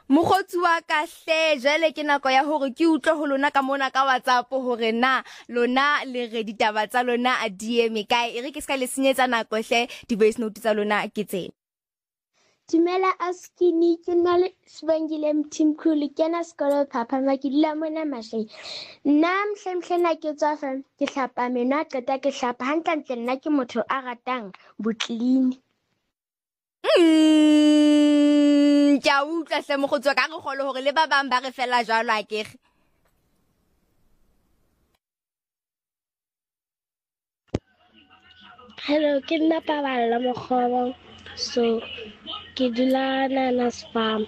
Mokgotsi wa ka hle jwale ke nako ya hore ke utlwe ho lona ka mona ka WhatsApp hore na lona le re ditaba tsa lona a DM kae e re ke ska le senyetsa nako hle di voice note tsa lona ke tsena. Dumela Askini ke nna le Sibongile Mthimkhulu ke na sekolo papa ma ke dula mona Mahleng. Nna mhlemhlena ke tswa fa ke hlapa meno a qeta ke hlapa hantle nna ke motho a ratang botlini. Ke a utlwa hle mokgotsi wa ka re kgolo hore le ba bang ba re fela jwalo a ke. Hello, ke nna Paballa Mokgobo. So ke dula Nanas Farm.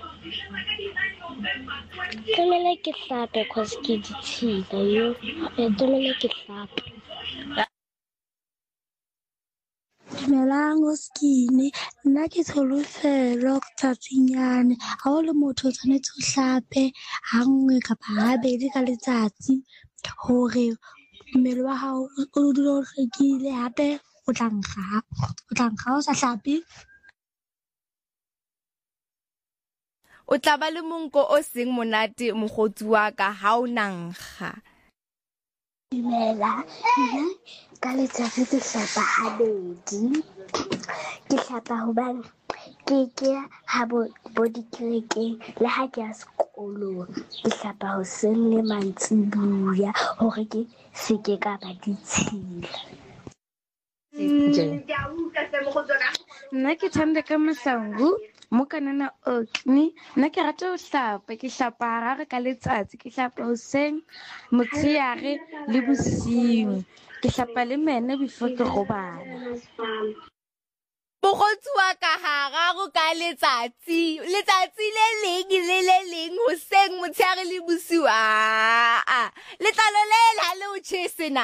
Tlamehile ke hlape cause ke ditshila yo. Tlamehile ke hlape. Dumelang Oskini, nna ke Tsholofelo Tsatsinyane. Ha o le motho o tshwanetse o hlape ha nngwe kapa habedi ka letsatsi hore mmele wa hao o dule o hlwekile, hape o tla nkga o sa hlape. O tla ba le monko o seng monate mokgotsi wa ka ha o nankga. Dumela, nna ka letsatsi ke hlapa habedi. Ke hlapa hobane ke ha bo dikerekeng le ha ke ya sekolong. Ke hlapa hoseng le mantsibuya hore ke seke ka ba ditshila. Nna ke Thanda ka Masangu mo kanana Okni. Nna ke rata ho hlapa, ke hlapa hararo ka letsatsi, ke hlapa hoseng, motshehare le bosiu. Ke hlapa le mene before ke robala. Mokgotsi wa ka hararo ka letsatsi le leng hoseng motshehare le bosiu letlalo le la le o tjhesena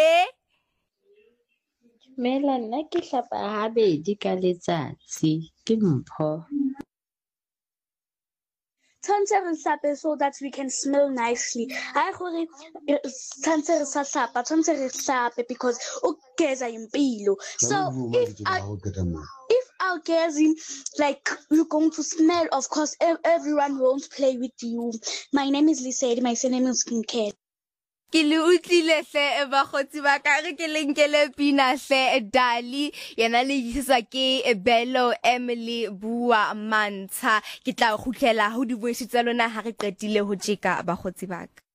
Mela nna ke hlapa habedi ka letsatsi ke Mpho. Tshwanetse re hlape so that we can smell nicely. Ha gore tshwanetse re sa hlapa, tshwanetse re hlape because o geza impilo. So if our gazing, like you're going to smell, of course everyone won't play with you. My name is Lisedi, my surname is Skincare. Ke le utlile hle bakgotsi ba ka re ke lenkele pina hle Dali yena le isa ke Bello Emily Bua Mantsha ke tla khutlela ho di voice tsa lona ha re qetile ho tjeka bakgotsi ba ka.